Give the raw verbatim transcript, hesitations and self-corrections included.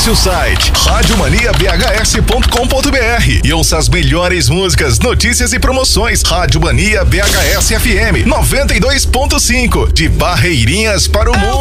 Acesse o site rádio mania b h s ponto com ponto b r e ouça as melhores músicas, notícias e promoções. Rádio Mania B H S F M noventa e dois ponto cinco, de Barreirinhas para o mundo.